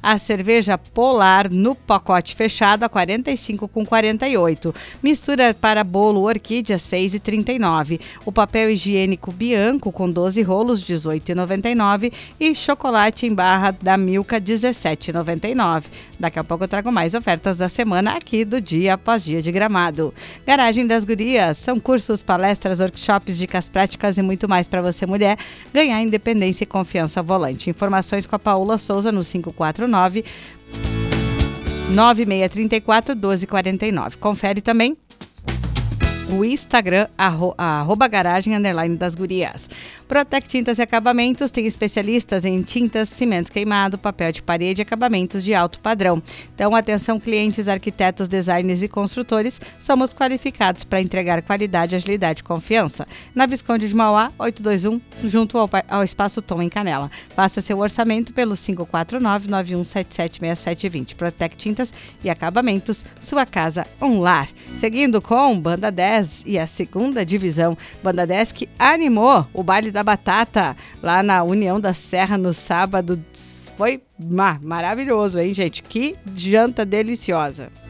A cerveja Polar no pacote fechado a R$ 45,48. Mistura para bolo Orquídea R$ 6,39. O papel higiênico Bianco com 12 rolos R$ 18,99 e chocolate em barra da Milka R$ 17,99. Daqui a pouco eu trago mais ofertas da semana aqui do Dia Após Dia de Gramado. Garagem das Gurias, são cursos, palestras, workshops, dicas práticas e muito mais para você, mulher, ganhar independência e confiança ao volante. Informações com a Paula Souza no 549 9634 1249. Confere também o Instagram, @garagem_das-gurias. Protec Tintas e Acabamentos tem especialistas em tintas, cimento queimado, papel de parede e acabamentos de alto padrão. Então, atenção clientes, arquitetos, designers e construtores, somos qualificados para entregar qualidade, agilidade e confiança. Na Visconde de Mauá, 821, junto ao Espaço Tom em Canela. Faça seu orçamento pelo 549-9177-6720. Protec Tintas e Acabamentos, sua casa, um lar. Seguindo com Banda 10 e a segunda divisão. Banda 10 que animou o Baile da Batata lá na União da Serra no sábado. Foi maravilhoso, hein, gente? Que janta deliciosa.